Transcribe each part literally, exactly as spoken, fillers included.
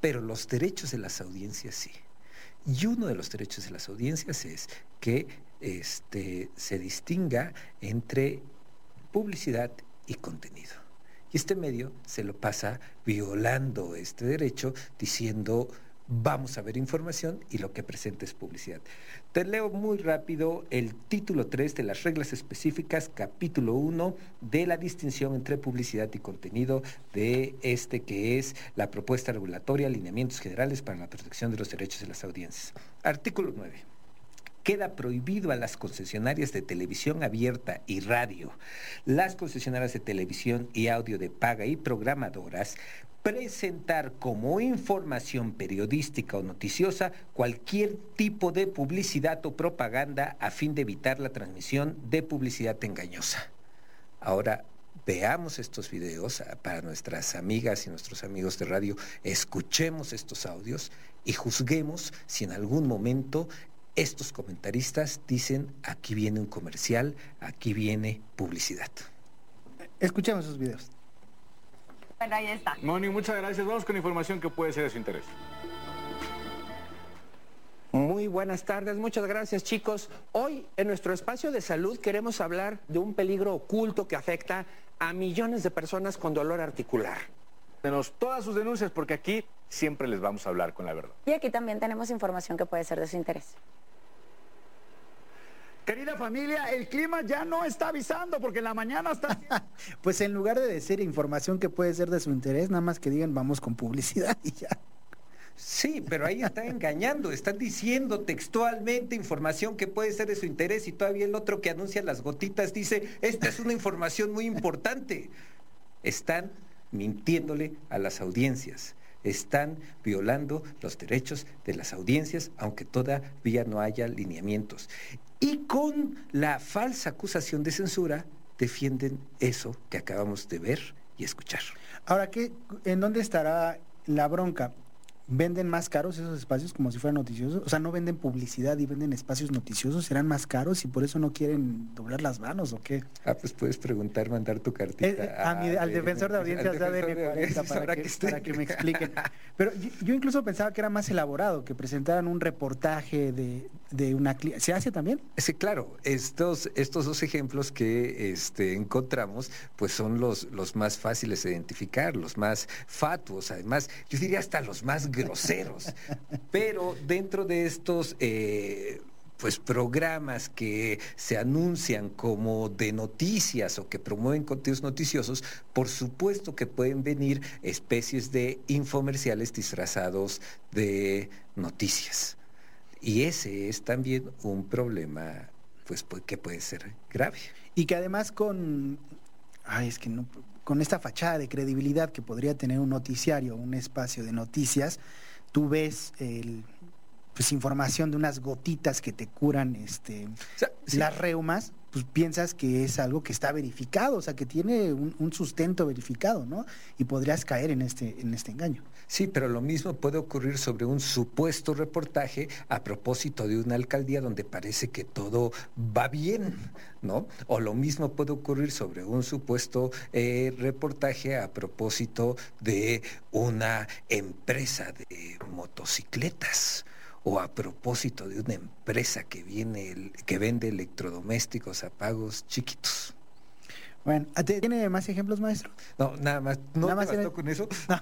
pero los derechos de las audiencias sí. Y uno de los derechos de las audiencias es que este, se distinga entre publicidad y contenido. Y este medio se lo pasa violando este derecho, diciendo vamos a ver información y lo que presenta es publicidad. Te leo muy rápido el título tres de las reglas específicas, capítulo uno, de la distinción entre publicidad y contenido, de este que es la propuesta regulatoria, alineamientos generales para la protección de los derechos de las audiencias. Artículo nueve. Queda prohibido a las concesionarias de televisión abierta y radio, las concesionarias de televisión y audio de paga y programadoras, presentar como información periodística o noticiosa cualquier tipo de publicidad o propaganda a fin de evitar la transmisión de publicidad engañosa. Ahora, veamos estos videos para nuestras amigas y nuestros amigos de radio, escuchemos estos audios y juzguemos si en algún momento estos comentaristas dicen aquí viene un comercial, aquí viene publicidad. Escuchemos esos videos. Bueno, ahí está. Moni, muchas gracias. Vamos con información que puede ser de su interés. Muy buenas tardes, muchas gracias chicos. Hoy en nuestro espacio de salud queremos hablar de un peligro oculto que afecta a millones de personas con dolor articular. Denos todas sus denuncias porque aquí siempre les vamos a hablar con la verdad. Y aquí también tenemos información que puede ser de su interés. Querida familia, el clima ya no está avisando porque en la mañana está... Pues en lugar de decir información que puede ser de su interés, nada más que digan vamos con publicidad y ya. Sí, pero ahí están engañando, están diciendo textualmente información que puede ser de su interés y todavía el otro que anuncia las gotitas dice, esta es una información muy importante. Están mintiéndole a las audiencias, están violando los derechos de las audiencias, aunque todavía no haya lineamientos. Y con la falsa acusación de censura defienden eso que acabamos de ver y escuchar. Ahora, ¿qué, ¿en dónde estará la bronca? ¿Venden más caros esos espacios como si fueran noticiosos? O sea, ¿no venden publicidad y venden espacios noticiosos? ¿Serán más caros y por eso no quieren doblar las manos o qué? Ah, pues puedes preguntar, mandar tu cartita. Eh, a mi, al defensor de audiencias de A D N cuarenta para, que, que para que me expliquen. Pero yo, yo incluso pensaba que era más elaborado, que presentaran un reportaje de, de una... ¿Se hace también? Sí, claro. Estos, estos dos ejemplos que este, encontramos, pues son los, los más fáciles de identificar, los más fatuos, además, yo diría hasta los más groseros, pero dentro de estos eh, pues programas que se anuncian como de noticias o que promueven contenidos noticiosos, por supuesto que pueden venir especies de infomerciales disfrazados de noticias, y ese es también un problema pues que puede ser grave. Y que además con, ay, es que no, con esta fachada de credibilidad que podría tener un noticiario, un espacio de noticias, tú ves el, pues información de unas gotitas que te curan este, o sea, sí. las reumas, pues piensas que es algo que está verificado, o sea, que tiene un, un sustento verificado, ¿no? Y podrías caer en este, en este engaño. Sí, pero lo mismo puede ocurrir sobre un supuesto reportaje a propósito de una alcaldía donde parece que todo va bien, ¿no? O lo mismo puede ocurrir sobre un supuesto eh, reportaje a propósito de una empresa de motocicletas, o a propósito de una empresa que viene que vende electrodomésticos a pagos chiquitos. Bueno, ¿tiene más ejemplos, maestro? No, nada más. ¿No nada te más bastó era... con eso? No,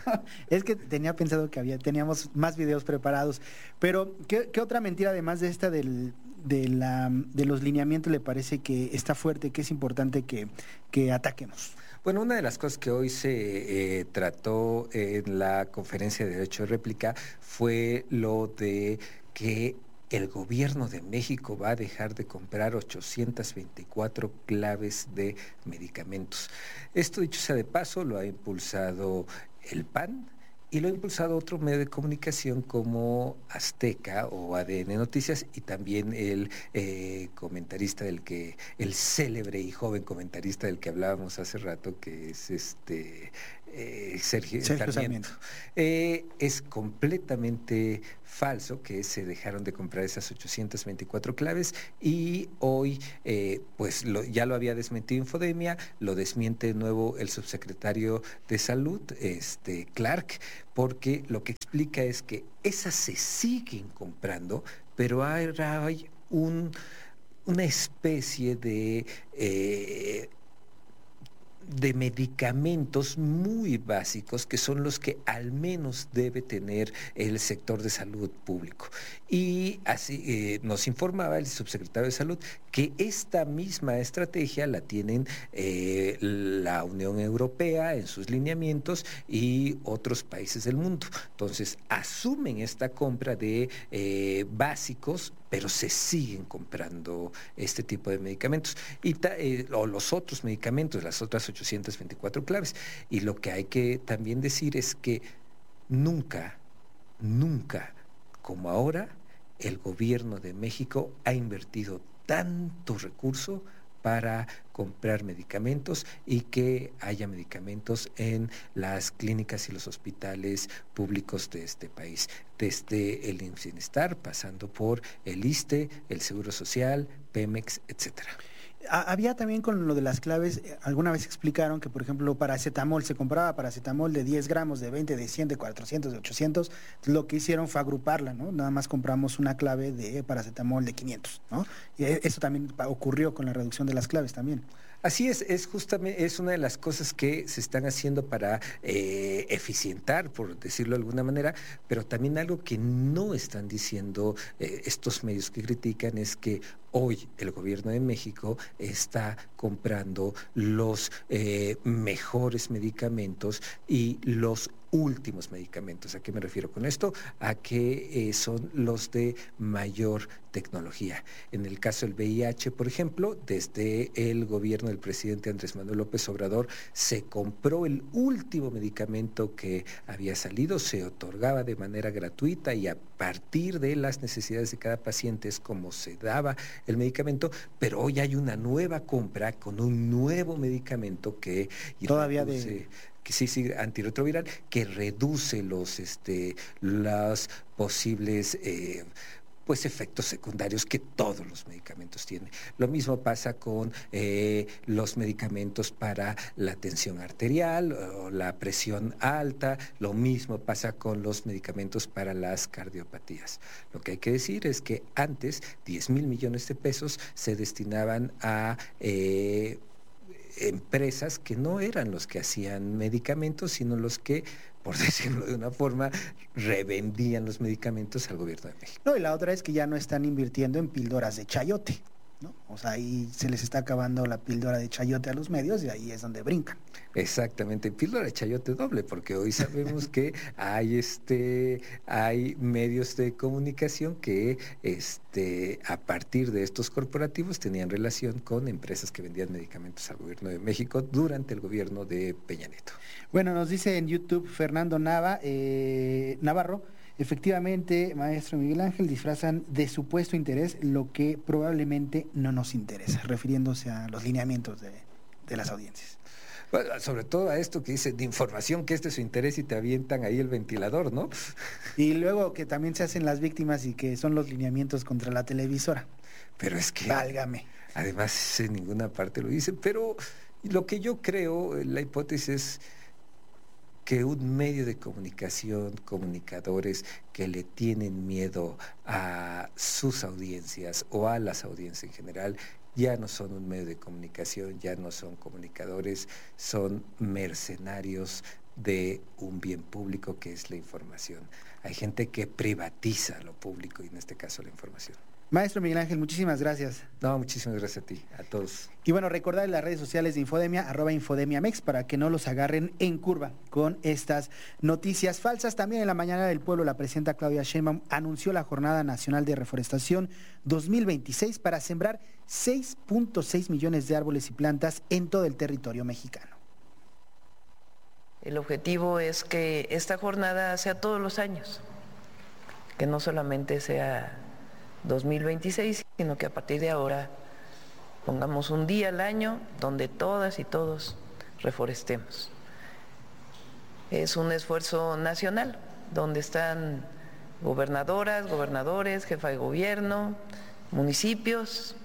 es que tenía pensado que había, teníamos más videos preparados. Pero, ¿qué, qué otra mentira además de esta del, de, la, de los lineamientos le parece que está fuerte, que es importante que, que ataquemos? Bueno, una de las cosas que hoy se eh, trató en la conferencia de Derecho de Réplica fue lo de que el gobierno de México va a dejar de comprar ochocientas veinticuatro claves de medicamentos. Esto, dicho sea de paso, lo ha impulsado el P A N y lo ha impulsado otro medio de comunicación como Azteca o A D N Noticias, y también el eh, comentarista del que, el célebre y joven comentarista del que hablábamos hace rato, que es este eh, Sergio, Sergio Sarmiento. Sarmiento. Eh, es completamente falso que se dejaron de comprar esas ochocientas veinticuatro claves y hoy eh, pues lo, ya lo había desmentido Infodemia, lo desmiente de nuevo el subsecretario de Salud, este Clark, porque lo que explica es que esas se siguen comprando, pero ahora hay un, una especie de... Eh, de medicamentos muy básicos que son los que al menos debe tener el sector de salud público. Y así eh, nos informaba el subsecretario de Salud que esta misma estrategia la tienen eh, la Unión Europea en sus lineamientos y otros países del mundo. Entonces, asumen esta compra de eh, básicos, pero se siguen comprando este tipo de medicamentos y ta, eh, o los otros medicamentos, las otras ochocientas veinticuatro claves. Y lo que hay que también decir es que nunca, nunca como ahora, el gobierno de México ha invertido tanto recurso para comprar medicamentos y que haya medicamentos en las clínicas y los hospitales públicos de este país, desde el IMSS Bienestar, pasando por el ISSSTE, el Seguro Social, Pemex, etcétera. Había también con lo de las claves, alguna vez explicaron que, por ejemplo, paracetamol, se compraba paracetamol de diez gramos, de veinte, de cien, de cuatrocientos, de ochocientos. Lo que hicieron fue agruparla, ¿no? Nada más compramos una clave de paracetamol de quinientos, ¿no? Y eso también ocurrió con la reducción de las claves también. Así es, es justamente es una de las cosas que se están haciendo para eh, eficientar, por decirlo de alguna manera, pero también algo que no están diciendo eh, estos medios que critican es que hoy el gobierno de México está comprando los eh, mejores medicamentos y los últimos medicamentos. ¿A qué me refiero con esto? A que eh, son los de mayor tecnología. En el caso del V I H, por ejemplo, desde el gobierno del presidente Andrés Manuel López Obrador se compró el último medicamento que había salido, se otorgaba de manera gratuita y a partir de las necesidades de cada paciente es como se daba el medicamento, pero hoy hay una nueva compra con un nuevo medicamento que todavía reduce, de... que sí, sí, antirretroviral, que reduce los, este, los posibles eh, pues efectos secundarios que todos los medicamentos tienen. Lo mismo pasa con eh, los medicamentos para la tensión arterial o la presión alta, lo mismo pasa con los medicamentos para las cardiopatías. Lo que hay que decir es que antes diez mil millones de pesos se destinaban a... Eh, empresas que no eran los que hacían medicamentos, sino los que, por decirlo de una forma, revendían los medicamentos al gobierno de México. No, y la otra es que ya no están invirtiendo en píldoras de chayote, ¿no? O sea, ahí se les está acabando la píldora de chayote a los medios y ahí es donde brincan. Exactamente, píldora de chayote doble, porque hoy sabemos que hay este hay medios de comunicación que este a partir de estos corporativos tenían relación con empresas que vendían medicamentos al gobierno de México durante el gobierno de Peña Nieto. Bueno, nos dice en YouTube Fernando Nava, eh, Navarro, efectivamente, maestro Miguel Ángel, disfrazan de supuesto interés lo que probablemente no nos interesa, refiriéndose a los lineamientos de, de las audiencias. Bueno, sobre todo a esto que dice de información que este es su interés y te avientan ahí el ventilador, ¿no? Y luego que también se hacen las víctimas y que son los lineamientos contra la televisora. Pero es que... Válgame. Además, en ninguna parte lo dicen, pero lo que yo creo, la hipótesis es que un medio de comunicación, comunicadores que le tienen miedo a sus audiencias o a las audiencias en general, ya no son un medio de comunicación, ya no son comunicadores, son mercenarios de un bien público que es la información. Hay gente que privatiza lo público y en este caso la información. Maestro Miguel Ángel, muchísimas gracias. No, muchísimas gracias a ti, a todos. Y bueno, recordar las redes sociales de Infodemia, arroba Infodemiamex, para que no los agarren en curva con estas noticias falsas. También en la mañana del pueblo, la presidenta Claudia Sheinbaum anunció la Jornada Nacional de Reforestación dos mil veintiséis para sembrar seis punto seis millones de árboles y plantas en todo el territorio mexicano. El objetivo es que esta jornada sea todos los años, que no solamente sea dos mil veintiséis, sino que a partir de ahora pongamos un día al año donde todas y todos reforestemos. Es un esfuerzo nacional, donde están gobernadoras, gobernadores, jefa de gobierno, municipios,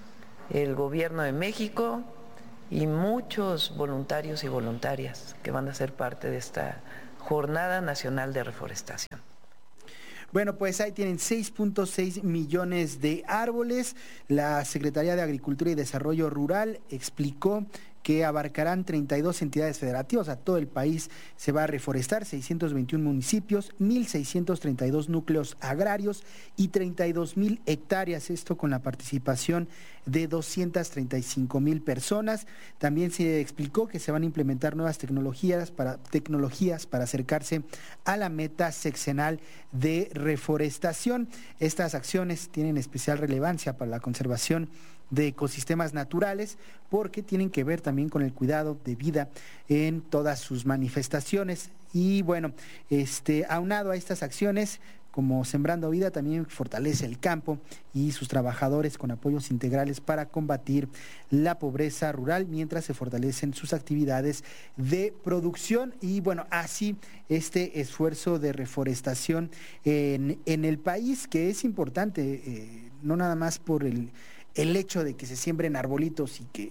el gobierno de México y muchos voluntarios y voluntarias que van a ser parte de esta Jornada Nacional de Reforestación. Bueno, pues ahí tienen seis punto seis millones de árboles. La Secretaría de Agricultura y Desarrollo Rural explicó que abarcarán treinta y dos entidades federativas, a todo el país se va a reforestar, seiscientos veintiún municipios, mil seiscientos treinta y dos núcleos agrarios y treinta y dos mil hectáreas, esto con la participación de doscientas treinta y cinco mil personas. También se explicó que se van a implementar nuevas tecnologías para, tecnologías para acercarse a la meta sexenal de reforestación. Estas acciones tienen especial relevancia para la conservación de ecosistemas naturales porque tienen que ver también con el cuidado de vida en todas sus manifestaciones. Y bueno, este, aunado a estas acciones, como Sembrando Vida, también fortalece el campo y sus trabajadores con apoyos integrales para combatir la pobreza rural mientras se fortalecen sus actividades de producción. Y bueno, así este esfuerzo de reforestación en, en el país, que es importante, eh, no nada más por el el hecho de que se siembren arbolitos y que,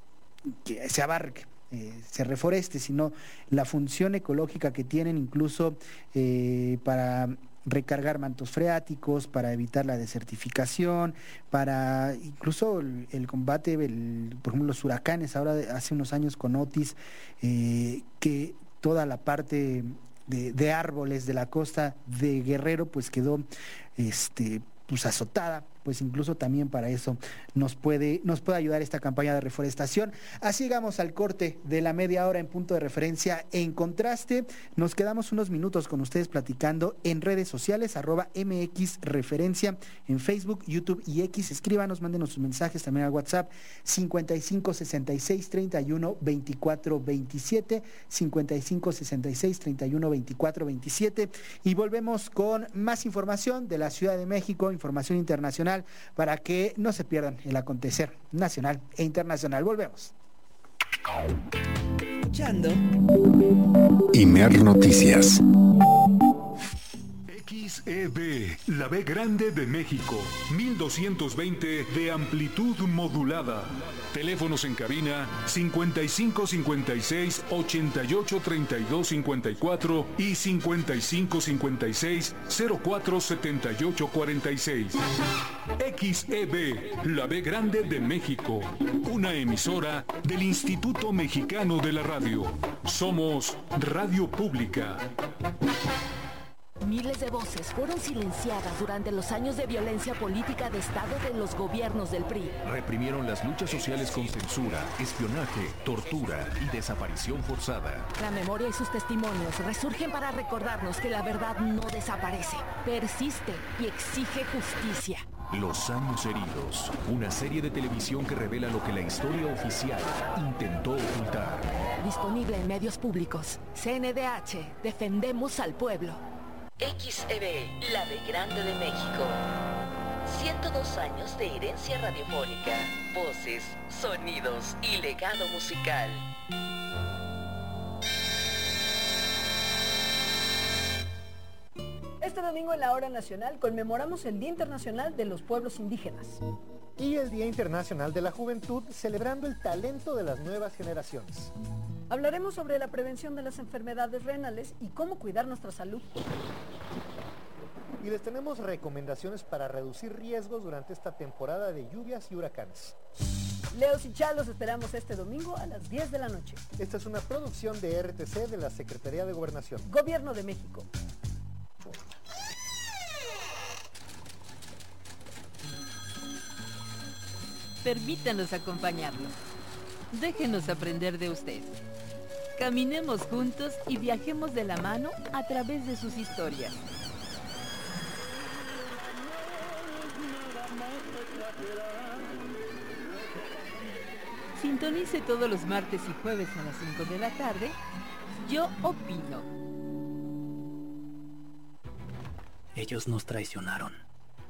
que se abarque, eh, se reforeste, sino la función ecológica que tienen incluso eh, para recargar mantos freáticos, para evitar la desertificación, para incluso el, el combate, el, por ejemplo, los huracanes, ahora hace unos años con Otis, eh, que toda la parte de, de árboles de la costa de Guerrero pues quedó este, pues azotada. Pues incluso también para eso nos puede, nos puede ayudar esta campaña de reforestación. Así llegamos al corte de la media hora en Punto de Referencia en Contraste. Nos quedamos unos minutos con ustedes platicando en redes sociales, arroba M X Referencia, en Facebook, YouTube y X. Escríbanos, mándenos sus mensajes también al WhatsApp cincuenta y cinco sesenta y seis treinta y uno veinticuatro veintisiete, cincuenta y cinco sesenta y seis treinta y uno veinticuatro veintisiete. Y volvemos con más información de la Ciudad de México, información internacional, para que no se pierdan el acontecer nacional e internacional. Volvemos. Escuchando Imer Noticias. X E B, la B grande de México, mil doscientos veinte de amplitud modulada. Teléfonos en cabina cincuenta y cinco cincuenta y seis ochenta y ocho treinta y dos cincuenta y cuatro y cincuenta y cinco cincuenta y seis cero cuatro setenta y ocho cuarenta y seis. X E B, la B grande de México, una emisora del Instituto Mexicano de la Radio. Somos Radio Pública. Miles de voces fueron silenciadas durante los años de violencia política de Estado de los gobiernos del P R I. Reprimieron las luchas sociales con censura, espionaje, tortura y desaparición forzada. La memoria y sus testimonios resurgen para recordarnos que la verdad no desaparece, persiste y exige justicia. Los años heridos, una serie de televisión que revela lo que la historia oficial intentó ocultar. Disponible en medios públicos. C N D H, defendemos al pueblo. X E B, la B grande de México. ciento dos años de herencia radiofónica, voces, sonidos y legado musical. Este domingo en la Hora Nacional conmemoramos el Día Internacional de los Pueblos Indígenas. Y el Día Internacional de la Juventud, celebrando el talento de las nuevas generaciones. Hablaremos sobre la prevención de las enfermedades renales y cómo cuidar nuestra salud. Y les tenemos recomendaciones para reducir riesgos durante esta temporada de lluvias y huracanes. Leos y Chalos esperamos este domingo a las diez de la noche. Esta es una producción de R T C de la Secretaría de Gobernación. Gobierno de México. Permítanos acompañarlo. Déjenos aprender de usted. Caminemos juntos y viajemos de la mano a través de sus historias. Sintonice todos los martes y jueves a las cinco de la tarde. Yo opino. Ellos nos traicionaron.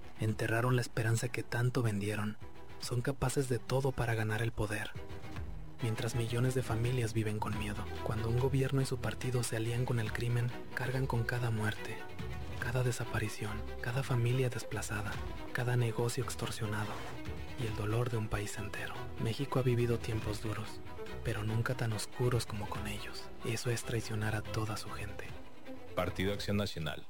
Enterraron la esperanza que tanto vendieron. Son capaces de todo para ganar el poder. mientras millones de familias viven con miedo. Cuando un gobierno y su partido se alían con el crimen, cargan con cada muerte, cada desaparición, cada familia desplazada, cada negocio extorsionado y el dolor de un país entero. México ha vivido tiempos duros, pero nunca tan oscuros como con ellos. Eso es traicionar a toda su gente. Partido Acción Nacional.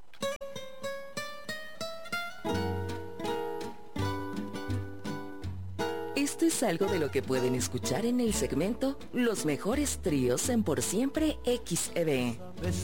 Esto es algo de lo que pueden escuchar en el segmento Los mejores tríos en Por Siempre X E B.